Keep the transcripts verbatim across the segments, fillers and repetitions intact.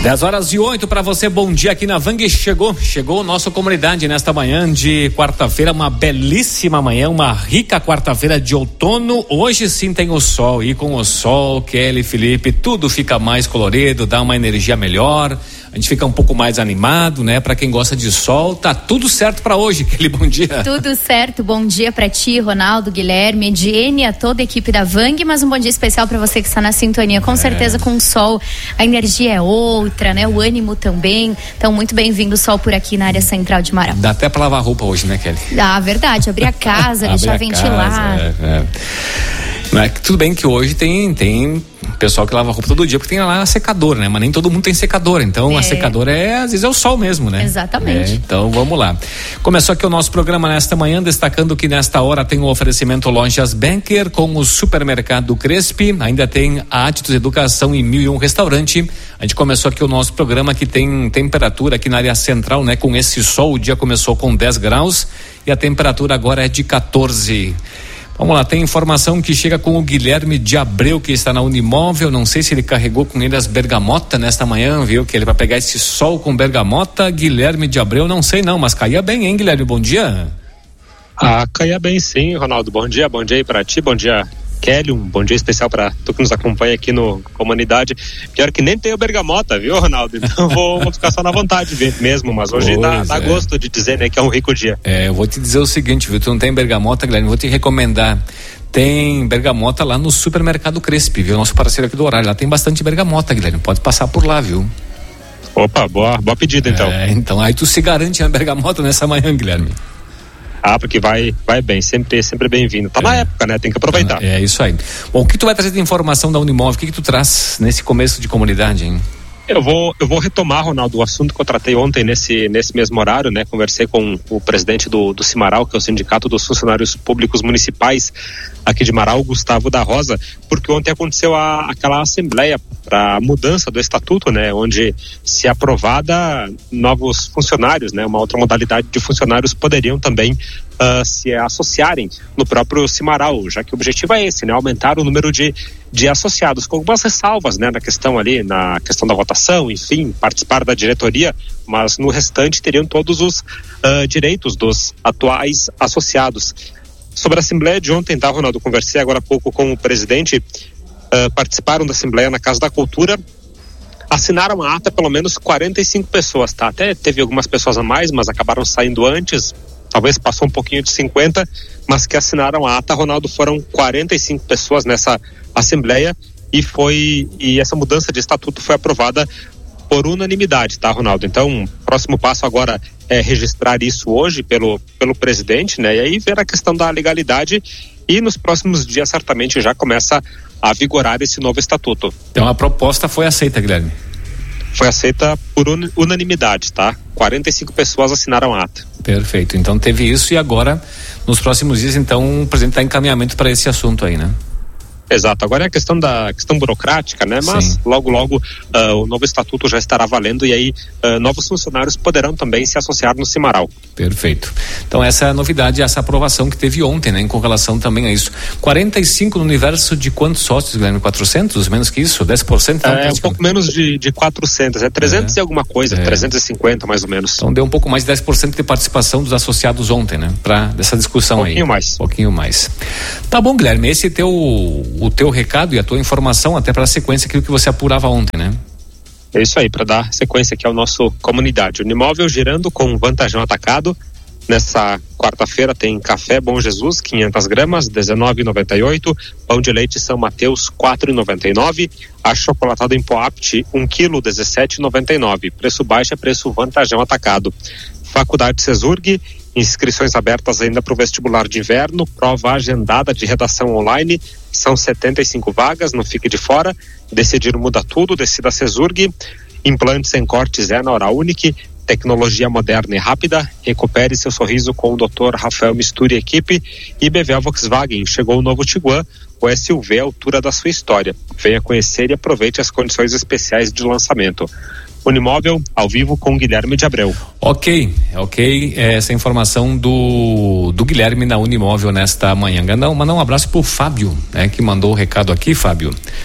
dez horas e oito para você, bom dia aqui na Vang. Chegou, chegou nossa comunidade nesta manhã de quarta-feira, uma belíssima manhã, uma rica quarta-feira de outono. Hoje sim tem o sol, e com o sol, Kelly, Felipe, tudo fica mais colorido, dá uma energia melhor. A gente fica um pouco mais animado, né? Pra quem gosta de sol, tá tudo certo pra hoje, Kelly, bom dia. Tudo certo, bom dia pra ti, Ronaldo, Guilherme, Ediene, a toda a equipe da Vang, mas um bom dia especial pra você que está na sintonia, com é. certeza com o sol, a energia é outra, né? O ânimo também, então muito bem-vindo o sol por aqui na área central de Marão. Dá até pra lavar roupa hoje, né, Kelly? Ah, verdade, abrir a casa, deixar ventilar. Casa, é, é. Mas tudo bem que hoje tem, tem pessoal que lava roupa todo dia, porque tem lá a secadora, né? Mas nem todo mundo tem secadora, então é. a secadora é, às vezes é o sol mesmo, né? Exatamente. É, então vamos lá. Começou aqui o nosso programa nesta manhã, destacando que nesta hora tem o oferecimento Lojas Banker com o supermercado Crespi, ainda tem a Atitus Educação e Mil e Um Restaurante. A gente começou aqui o nosso programa que tem temperatura aqui na área central, né? Com esse sol, o dia começou com dez graus e a temperatura agora é de quatorze. Vamos lá, tem informação que chega com o Guilherme de Abreu, que está na Unimóvel. Não sei se ele carregou com ele as bergamota nesta manhã, viu? Que ele vai pegar esse sol com bergamota. Guilherme de Abreu, não sei não, mas caía bem, hein, Guilherme? Bom dia. Ah, caía bem sim, Ronaldo. Bom dia, bom dia aí pra ti, bom dia, Kelly, um bom dia especial para tu que nos acompanha aqui no Comunidade. Pior que nem tem o bergamota, viu, Ronaldo? Então vou, vou ficar só na vontade mesmo, mas hoje dá, dá é. gosto de dizer, né, que é um rico dia. É, eu vou te dizer o seguinte, viu, tu não tem bergamota, Guilherme, vou te recomendar. Tem bergamota lá no supermercado Crespi, viu, nosso parceiro aqui do horário, lá tem bastante bergamota, Guilherme, pode passar por lá, viu? Opa, boa, boa pedida então. É, então aí tu se garante na bergamota nessa manhã, Guilherme. Ah, porque vai, vai bem, sempre, sempre bem-vindo. Tá é. na época, né? Tem que aproveitar. É isso aí. Bom, o que tu vai trazer de informação da Unimóvel? O que, que tu traz nesse começo de comunidade, hein? Eu vou, eu vou retomar, Ronaldo, o assunto que eu tratei ontem nesse, nesse mesmo horário, né? Conversei com o presidente do, do Cimaral, que é o Sindicato dos Funcionários Públicos Municipais aqui de Marau, Gustavo da Rosa, porque ontem aconteceu a, aquela assembleia para mudança do estatuto, né? Onde, se aprovada, novos funcionários, né? Uma outra modalidade de funcionários poderiam também Uh, se associarem no próprio Cimaral, já que o objetivo é esse, né? Aumentar o número de, de associados, com algumas ressalvas, né? Na questão ali, na questão da votação, enfim, participar da diretoria, mas no restante teriam todos os uh, direitos dos atuais associados. Sobre a assembleia de ontem, tá, Ronaldo? Conversei agora há pouco com o presidente, uh, participaram da assembleia na Casa da Cultura, assinaram a ata pelo menos quarenta e cinco pessoas, tá? Até teve algumas pessoas a mais, mas acabaram saindo antes, talvez passou um pouquinho de cinquenta, mas que assinaram a ata, Ronaldo, foram quarenta e cinco pessoas nessa assembleia e foi, e essa mudança de estatuto foi aprovada por unanimidade, tá, Ronaldo? Então, o próximo passo agora é registrar isso hoje pelo, pelo presidente, né? E aí ver a questão da legalidade e nos próximos dias certamente já começa a vigorar esse novo estatuto. Então a proposta foi aceita, Guilherme? Foi aceita por un, unanimidade, tá? quarenta e cinco pessoas assinaram a ata. Perfeito, então teve isso e agora, nos próximos dias, então, o presidente está em encaminhamento para esse assunto aí, né? Exato, agora é a questão da questão burocrática, né? Mas Sim. logo, logo uh, o novo estatuto já estará valendo e aí uh, novos funcionários poderão também se associar no Cimaral. Perfeito. Então essa é a novidade, essa aprovação que teve ontem, né? Em correlação também a isso. quarenta e cinco no universo de quantos sócios, Guilherme? quatrocentos? Menos que isso? dez por cento? Então, é um pouco menos de, de quatrocentos, é trezentos é. e alguma coisa, é. trezentos e cinquenta mais ou menos. Então deu um pouco mais de dez por cento de participação dos associados ontem, né? Para dessa discussão um aí. Um pouquinho mais. Um pouquinho mais. Tá bom, Guilherme, esse teu o teu recado e a tua informação até para a sequência aquilo que você apurava ontem, né? É isso aí, para dar sequência aqui ao nosso Comunidade. Unimóvel girando com Vantajão Atacado. Nessa quarta-feira tem café Bom Jesus, quinhentas gramas, dezenove reais e noventa e oito centavos. Pão de leite São Mateus, quatro reais e noventa e nove centavos. Achocolatado em pó Apt, um quilo, dezessete reais e noventa e nove centavos. Preço baixo é preço Vantajão Atacado. Faculdade Cesurg, inscrições abertas ainda para o vestibular de inverno, prova agendada de redação online, são setenta e cinco vagas, não fique de fora. Decidir muda tudo, decida Cesurg. Implantes sem cortes é na Hora Unique. Tecnologia moderna e rápida. Recupere seu sorriso com o doutor Rafael Mistura e equipe. E B V A Volkswagen, chegou o novo Tiguan, o S U V à altura da sua história. Venha conhecer e aproveite as condições especiais de lançamento. Unimóvel, ao vivo com Guilherme de Abreu. Ok, ok, essa informação do, do Guilherme na Unimóvel nesta manhã. Mandar um abraço pro Fábio, né, que mandou o recado aqui, Fábio.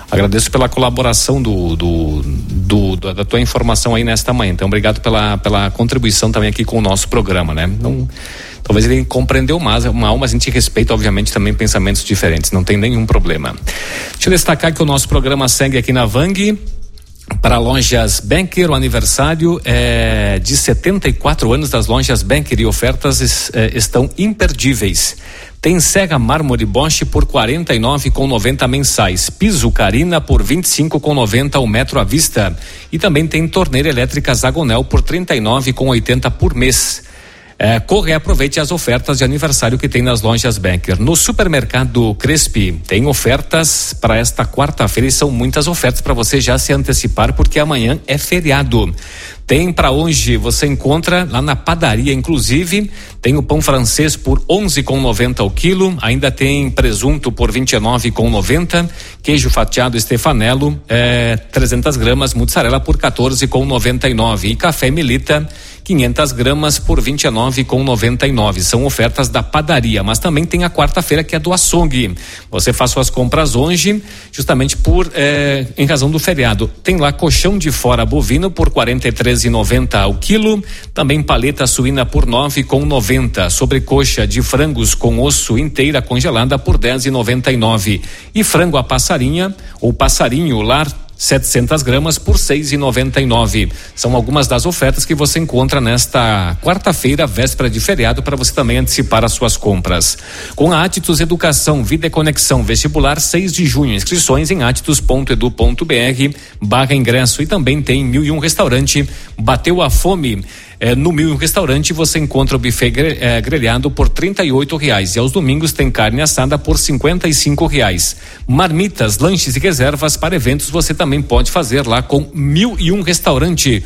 Agradeço pela colaboração do, do, do, do da tua informação aí nesta manhã. Então, obrigado pela, pela contribuição também aqui com o nosso programa, né? Não, talvez ele compreendeu mais, mal, mas a gente respeita, obviamente, também pensamentos diferentes. Não tem nenhum problema. Deixa eu destacar que o nosso programa segue aqui na Vang. Para Lojas Benker, o aniversário é de setenta e quatro anos das Lojas Benker e ofertas eh, estão imperdíveis. Tem Serra Mármore Bosch por quarenta e nove reais com noventa mensais, piso Carina por vinte e cinco reais com noventa o metro à vista, e também tem torneira elétrica Zagonel por trinta e nove reais com oitenta por mês. É, corre e aproveite as ofertas de aniversário que tem nas Lojas Benker. No supermercado Crespi tem ofertas para esta quarta-feira e são muitas ofertas para você já se antecipar, porque amanhã é feriado. Tem para hoje, você encontra lá na padaria, inclusive, tem o pão francês por onze reais com noventa o quilo, ainda tem presunto por vinte e nove reais com noventa, queijo fatiado Stefanello, é, trezentas gramas, mussarela por quatorze reais com noventa e nove, e café Melita quinhentas gramas por vinte e nove reais com noventa e nove. São ofertas da padaria, mas também tem a quarta-feira que é do açougue. Você faz suas compras hoje, justamente por é, em razão do feriado. Tem lá colchão de fora bovino por quarenta e três reais e noventa o quilo, também paleta suína por nove reais com noventa, sobrecoxa de frangos com osso inteira congelada por dez reais e noventa e nove, e frango a passarinha ou passarinho lar setecentas gramas por seis reais e noventa e nove. São algumas das ofertas que você encontra nesta quarta-feira, véspera de feriado, para você também antecipar as suas compras. Com a Atitus Educação, Vida e Conexão, vestibular seis de junho, inscrições em atitus ponto edu ponto br barra ingresso, e também tem Mil e Um Restaurante, bateu a fome. É, no Mil e Um Restaurante você encontra o buffet gre, é, grelhado por trinta e oito reais, e aos domingos tem carne assada por cinquenta e cinco reais. Marmitas, lanches e reservas para eventos você também pode fazer lá com Mil e Um Restaurante.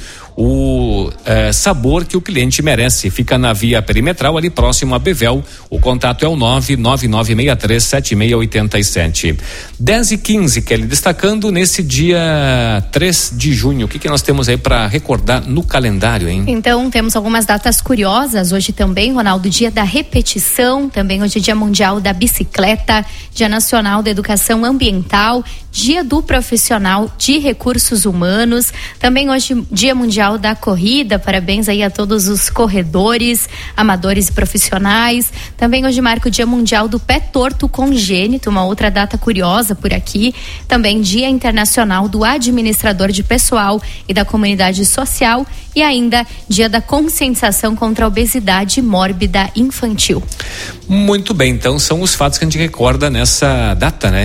O é, sabor que o cliente merece. Fica na via perimetral, ali próximo a Bevel. O contato é o nove nove nove seis três sete seis oito sete. dez e quinze, Kelly, destacando nesse dia três de junho. O que, que nós temos aí para recordar no calendário, hein? Então, temos algumas datas curiosas. Hoje também, Ronaldo, dia da repetição. Também hoje é dia mundial da bicicleta, dia nacional da educação ambiental, dia do profissional de recursos humanos. Também hoje, dia mundial da corrida. Parabéns aí a todos os corredores, amadores e profissionais. Também hoje marca o dia mundial do pé torto congênito, uma outra data curiosa por aqui. Também dia internacional do administrador de pessoal e da comunidade social, e ainda dia da conscientização contra a obesidade mórbida infantil. Muito bem, então são os fatos que a gente recorda nessa data, né?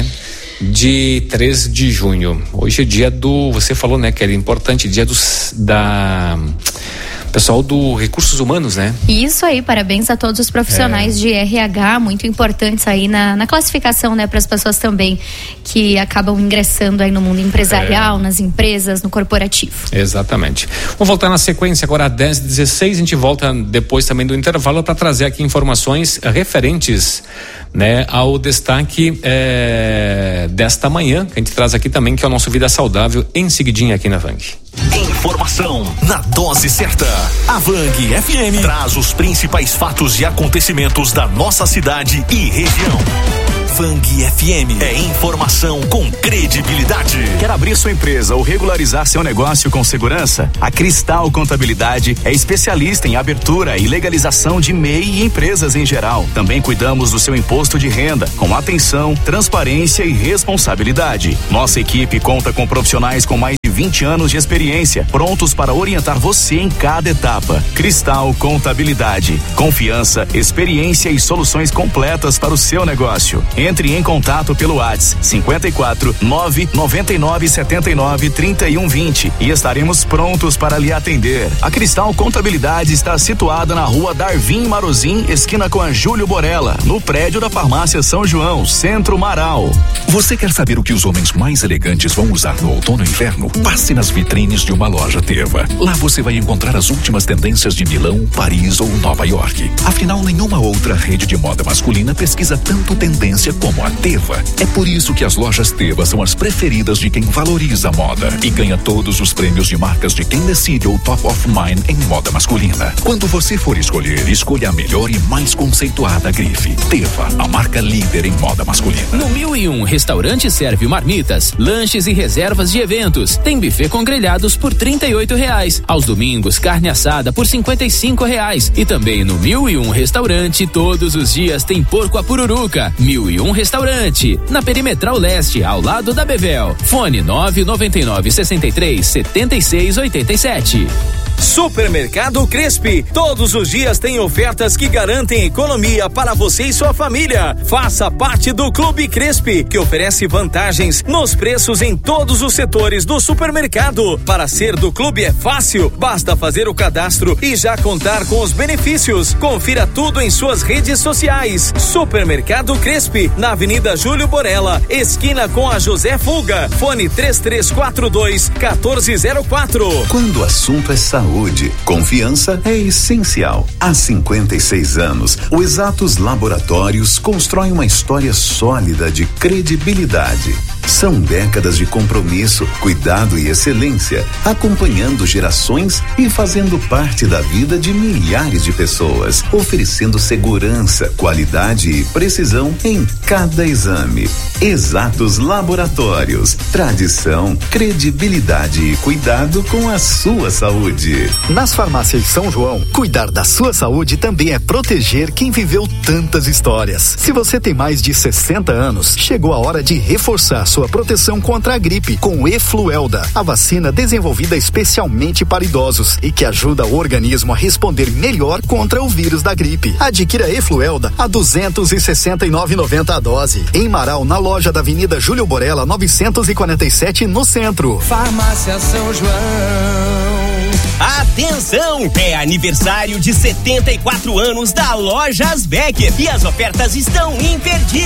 De três de junho. Hoje é dia do, você falou, né, que era importante, dia dos, da pessoal do Recursos Humanos, né? Isso aí, parabéns a todos os profissionais é. de R H, muito importantes aí na, na classificação, né, para as pessoas também que acabam ingressando aí no mundo empresarial, é. nas empresas, no corporativo. Exatamente. Vamos voltar na sequência agora às dez e dezesseis, a gente volta depois também do intervalo para trazer aqui informações referentes, né, ao destaque é, desta manhã, que a gente traz aqui também, que é o nosso Vida Saudável, em seguidinha aqui na Vang. Informação na dose certa. A Vang F M traz os principais fatos e acontecimentos da nossa cidade e região. Vang F M é informação com credibilidade. Quer abrir sua empresa ou regularizar seu negócio com segurança? A Cristal Contabilidade é especialista em abertura e legalização de M E I e empresas em geral. Também cuidamos do seu imposto de renda, com atenção, transparência e responsabilidade. Nossa equipe conta com profissionais com mais de vinte anos de experiência, prontos para orientar você em cada etapa. Cristal Contabilidade, confiança, experiência e soluções completas para o seu negócio. Entre em contato pelo WhatsApp cinquenta e quatro, nove noventa e nove, setenta e nove, trinta e um, vinte e estaremos prontos para lhe atender. A Cristal Contabilidade está situada na rua Darvin Marozin, esquina com a Júlio Borella, no prédio da Farmácia São João, Centro Marau. Você quer saber o que os homens mais elegantes vão usar no outono e inverno? Passe nas vitrines de uma loja Teva. Lá você vai encontrar as últimas tendências de Milão, Paris ou Nova York. Afinal, nenhuma outra rede de moda masculina pesquisa tanto tendência como a Teva. É por isso que as lojas Teva são as preferidas de quem valoriza a moda e ganha todos os prêmios de marcas de quem decide o Top of Mind em moda masculina. Quando você for escolher, escolha a melhor e mais conceituada grife. Teva, a marca líder em moda masculina. No mil e um Restaurante serve marmitas, lanches e reservas de eventos. Tem buffet com grelhados por trinta e oito reais. Aos domingos, carne assada por cinquenta e cinco reais. E também no mil e um Restaurante, todos os dias tem porco à pururuca. mil e um Restaurante, na Perimetral Leste, ao lado da Bevel. Fone nove nove nove, sessenta e três, setenta e seis, oitenta e sete. Supermercado Crespi, todos os dias tem ofertas que garantem economia para você e sua família. Faça parte do Clube Crespi, que oferece vantagens nos preços em todos os setores do supermercado. Para ser do clube é fácil, basta fazer o cadastro e já contar com os benefícios. Confira tudo em suas redes sociais. Supermercado Crespi, na Avenida Júlio Borella, esquina com a José Fulga. Fone três três quatro dois, um quatro zero quatro. Quando o assunto é saúde, Saúde, confiança é essencial. Há cinquenta e seis anos, o Exatos Laboratórios constrói uma história sólida de credibilidade. São décadas de compromisso, cuidado e excelência, acompanhando gerações e fazendo parte da vida de milhares de pessoas, oferecendo segurança, qualidade e precisão em cada exame. Exatos Laboratórios, tradição, credibilidade e cuidado com a sua saúde. Nas farmácias São João, cuidar da sua saúde também é proteger quem viveu tantas histórias. Se você tem mais de sessenta anos, chegou a hora de reforçar sua proteção contra a gripe com Efluelda, a vacina desenvolvida especialmente para idosos e que ajuda o organismo a responder melhor contra o vírus da gripe. Adquira Efluelda a duzentos e sessenta e nove reais e noventa centavos a dose. Em Marau, na loja da Avenida Júlio Borella, novecentos e quarenta e sete, no centro. Farmácia São João. Atenção! É aniversário de setenta e quatro anos da Lojas Becker e as ofertas estão imperdíveis.